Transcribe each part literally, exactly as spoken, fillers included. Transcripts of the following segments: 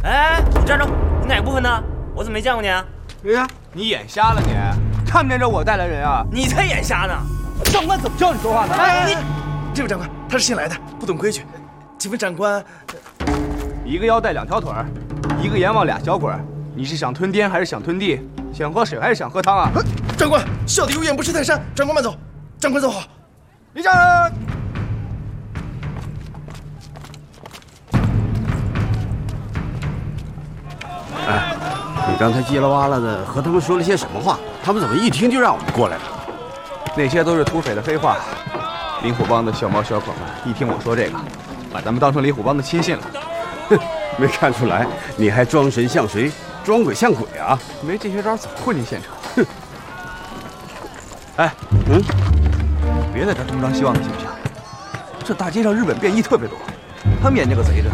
哎，你站住！你哪部分的？我怎么没见过你啊？ 哎呀，你眼瞎了你？看不见这我带来人啊？ 你才眼瞎呢！ 长官怎么教你说话的？ 哎，你这位长官他是新来的，不懂规矩。请问长官， 一个腰带两条腿儿，一个阎王俩小鬼儿，你是想吞天还是想吞地？想喝水还是想喝汤啊？ 长官，小的有眼不识泰山，长官慢走。长官走好。 立正。 哎，你刚才叽里哇啦的和他们说了些什么话？他们怎么一听就让我们过来了？ 那些都是土匪的黑话。李虎帮的小猫小狗们一听我说这个，把咱们当成李虎帮的亲信了。 哼，没看出来你还装神像谁，装鬼像鬼啊？ 没这些招怎么混进县城？哼！哎， 嗯， 别在这东张西望的行不行？这大街上日本便衣特别多，他们眼睛可贼着呢。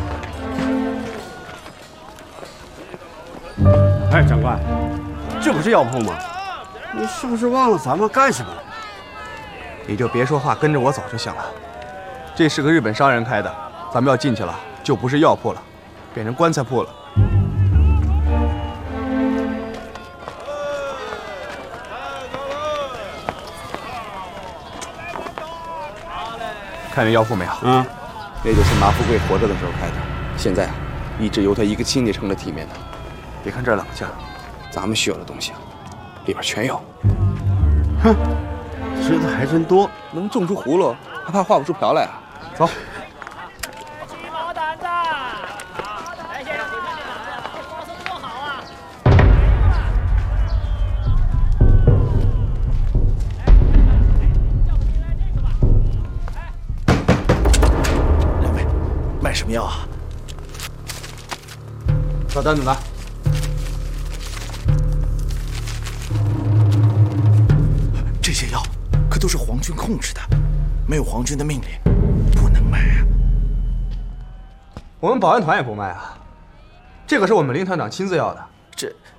哎，长官，这不是药铺吗？你是不是忘了咱们干什么了？ 你就别说话，跟着我走就行了。这是个日本商人开的，咱们要进去了，就不是药铺了，变成棺材铺了。看见药铺没有？ 嗯， 那就是马富贵活着的时候开的，现在啊，一直由他一个亲戚撑着体面的。别看这冷清，咱们需要的东西啊，里边全有。 哼，知道还真多， 能种出葫芦，还怕画不出瓢来啊？走。 鸡毛掸子，来先生，你看这花生多好啊！ 两位，卖什么药啊？ 把单子拿。 这些药可都是皇军控制的，没有皇军的命令，不能卖啊！ 我们保安团也不卖啊，这可是我们林团长亲自要的。 这